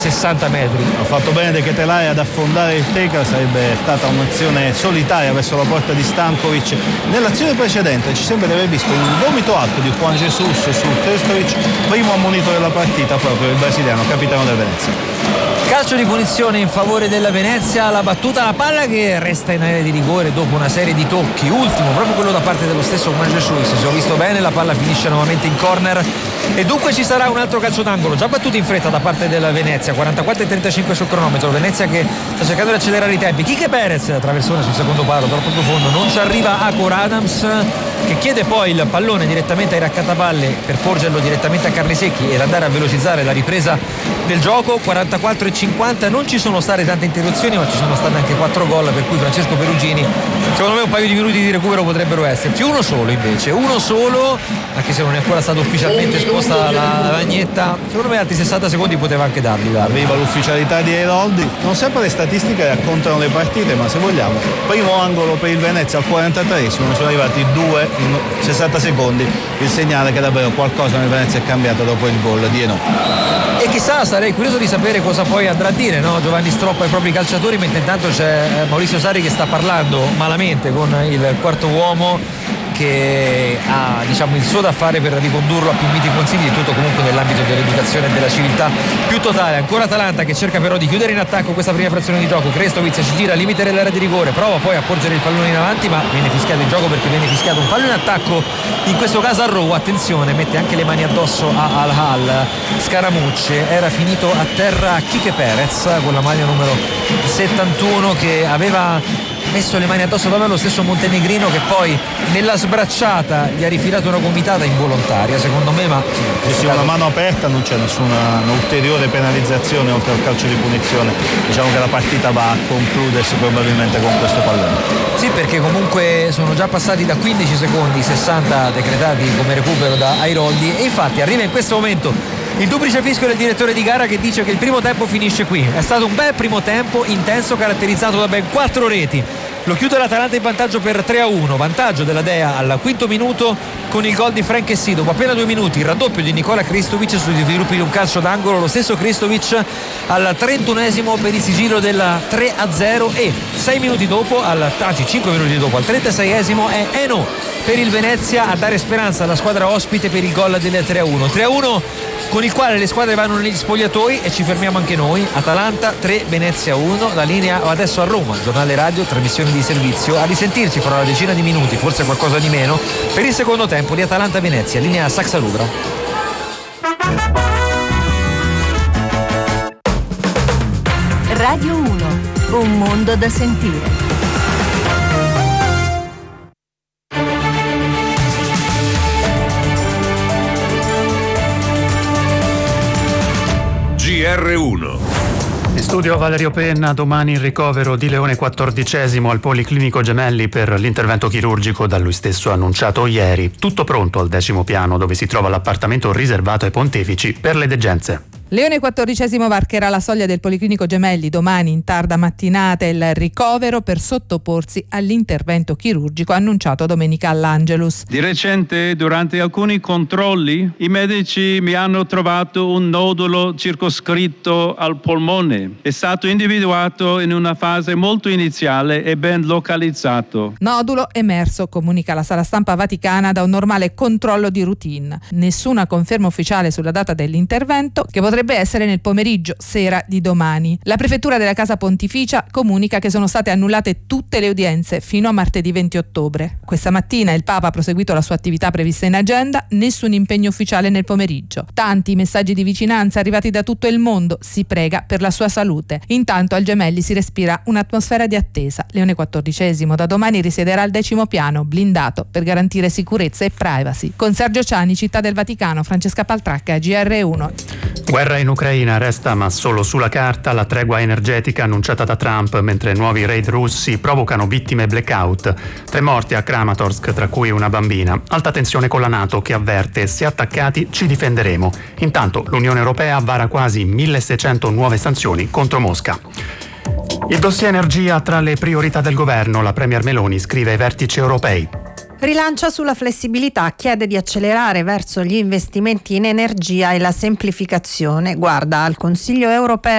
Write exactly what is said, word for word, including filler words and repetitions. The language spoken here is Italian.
sessanta metri. Ha fatto bene De Ketelaere ad affondare il Teka, sarebbe stata un'azione solitaria verso la porta di Stankovic. Nell'azione precedente ci sembra di aver visto un gomito alto di Juan Jesus su Krstovic, primo ammonito della partita proprio il brasiliano, capitano del Venezia. Calcio di punizione in favore della Venezia, la battuta, la palla che resta in area di rigore dopo una serie di tocchi, ultimo proprio quello da parte dello stesso Juan Jesus. Se ho visto bene, la palla finisce nuovamente in corner e dunque ci sarà un altro calcio d'angolo già battuto in fretta da parte della Venezia. Quarantaquattro e trentacinque sul cronometro, Venezia che sta cercando di accelerare i tempi. Quique Perez, traversone sul secondo palo troppo profondo, non ci arriva Acor Adams che chiede poi il pallone direttamente ai raccattapalle per porgerlo direttamente a Carnesecchi ed andare a velocizzare la ripresa del gioco. Quarantaquattro e cinquanta, non ci sono state tante interruzioni ma ci sono state anche quattro gol, per cui Francesco Perugini, secondo me un paio di minuti di recupero potrebbero esserci. Uno solo invece, uno solo, anche se non è ancora stata ufficialmente esposta la lavagnetta, secondo me altri sessanta secondi poteva anche darli. Arriva l'ufficialità di Airoldi. Non sempre le statistiche raccontano le partite, ma se vogliamo, primo angolo per il Venezia al quarantatreesimo, ne sono arrivati due in sessanta secondi, il segnale che davvero qualcosa nel Venezia è cambiato dopo il gol di Eno. E chissà, sarei curioso di sapere cosa poi andrà a dire, no? Giovanni Stroppa ai propri calciatori, mentre intanto c'è Maurizio Sarri che sta parlando malamente con il quarto uomo che ha, diciamo, il suo da fare per ricondurlo a più miti consigli, di tutto comunque nell'ambito dell'educazione e della civiltà più totale. Ancora Atalanta che cerca però di chiudere in attacco questa prima frazione di gioco. Krstovic ci gira al limite dell'area di rigore, prova poi a porgere il pallone in avanti, ma viene fischiato il gioco perché viene fischiato un fallo in attacco, in questo caso a Rowe. Attenzione, mette anche le mani addosso a Al-Hal. Scaramucci, era finito a terra Quique Perez con la maglia numero settantuno che aveva messo le mani addosso proprio allo stesso montenegrino che poi nella sbracciata gli ha rifilato una gomitata involontaria, secondo me, ma se si ha una mano aperta non c'è nessuna ulteriore penalizzazione oltre al calcio di punizione. Diciamo che la partita va a concludersi probabilmente con questo pallone. Sì, perché comunque sono già passati da quindici secondi sessanta decretati come recupero da Airoldi e infatti arriva in questo momento il duplice fischio del direttore di gara che dice che il primo tempo finisce qui. È stato un bel primo tempo intenso, caratterizzato da ben quattro reti. Lo chiude l'Atalanta in vantaggio per tre a uno, vantaggio della Dea al quinto minuto con il gol di Frank Essi. Dopo appena due minuti il raddoppio di Nicola Krstovic sugli sviluppi di un calcio d'angolo, lo stesso Krstovic al trentunesimo per il sigillo del tre a zero e sei minuti dopo, al, anzi cinque minuti dopo, al trentaseiesimo è Eno per il Venezia a dare speranza alla squadra ospite per il gol del tre a uno. tre a uno con il quale le squadre vanno negli spogliatoi e ci fermiamo anche noi. Atalanta tre, Venezia uno. La linea va adesso a Roma, giornale radio, trasmissione di servizio. A risentirci fra una decina di minuti, forse qualcosa di meno, per il secondo tempo di Atalanta-Venezia, linea Saxa-Lubra. Radio uno, un mondo da sentire. G R uno. In studio Valerio Penna, domani il ricovero di Leone quattordicesimo al Policlinico Gemelli per l'intervento chirurgico da lui stesso annunciato ieri. Tutto pronto al decimo piano dove si trova l'appartamento riservato ai pontefici per le degenze. Leone quattordicesimo varcherà la soglia del Policlinico Gemelli domani in tarda mattinata il ricovero per sottoporsi all'intervento chirurgico annunciato domenica all'Angelus. Di recente, durante alcuni controlli, i medici mi hanno trovato un nodulo circoscritto al polmone. È stato individuato in una fase molto iniziale e ben localizzato. Nodulo emerso, comunica la sala stampa vaticana, da un normale controllo di routine. Nessuna conferma ufficiale sulla data dell'intervento, che potrebbe essere nel pomeriggio sera di domani. La prefettura della Casa Pontificia comunica che sono state annullate tutte le udienze fino a martedì venti ottobre. Questa mattina il Papa ha proseguito la sua attività prevista in agenda, nessun impegno ufficiale nel pomeriggio. Tanti messaggi di vicinanza arrivati da tutto il mondo, si prega per la sua salute. Intanto al Gemelli si respira un'atmosfera di attesa. Leone quattordicesimo da domani risiederà al decimo piano, blindato per garantire sicurezza e privacy. Con Sergio Ciani, Città del Vaticano, Francesca Paltracca, G R uno. Guerra in Ucraina, resta ma solo sulla carta la tregua energetica annunciata da Trump, mentre nuovi raid russi provocano vittime blackout. Tre morti a Kramatorsk, tra cui una bambina. Alta tensione con la NATO che avverte: se attaccati ci difenderemo. Intanto l'Unione Europea vara quasi milleseicento nuove sanzioni contro Mosca. Il dossier energia tra le priorità del governo, la Premier Meloni scrive ai vertici europei. Rilancia sulla flessibilità, chiede di accelerare verso gli investimenti in energia e la semplificazione. Guarda al Consiglio europeo